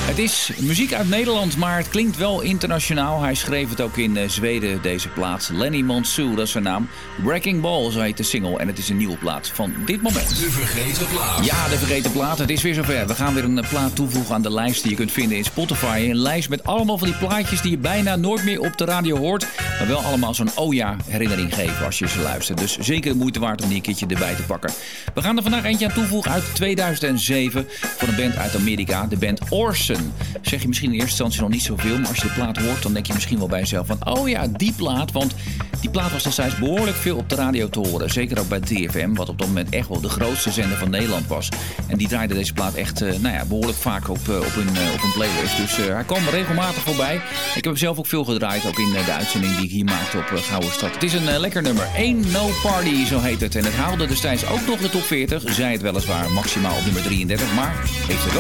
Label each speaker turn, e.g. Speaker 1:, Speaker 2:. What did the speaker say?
Speaker 1: Het is muziek uit Nederland, maar het klinkt wel internationaal. Hij schreef het ook in Zweden, deze plaat. Lenny Monsoon, dat is zijn naam. Breaking Ball, zo heet de single. En het is een nieuwe plaat van dit moment.
Speaker 2: De vergeten plaat.
Speaker 1: Ja, de vergeten plaat. Het is weer zover. We gaan weer een plaat toevoegen aan de lijst die je kunt vinden in Spotify. Een lijst met allemaal van die plaatjes die je bijna nooit meer op de radio hoort. Maar wel allemaal zo'n oh ja herinnering geven als je ze luistert. Dus zeker de moeite waard om die een keertje erbij te pakken. We gaan er vandaag eentje aan toevoegen uit 2007. Van een band uit Amerika, de band Orson. Zeg je misschien in eerste instantie nog niet zoveel, maar als je de plaat hoort, dan denk je misschien wel bij jezelf van oh ja, die plaat. Want die plaat was destijds behoorlijk veel op de radio te horen. Zeker ook bij 3FM, wat op dat moment echt wel de grootste zender van Nederland was. En die draaide deze plaat echt behoorlijk vaak op hun playlist. Dus hij kwam regelmatig voorbij. Ik heb hem zelf ook veel gedraaid, ook in de uitzending die ik hier maakte op Gouden Stad. Het is een lekker nummer. Ain't No Party, zo heet het. En het haalde destijds ook nog de top 40. Zij het weliswaar maximaal op nummer 33, maar heeft het wel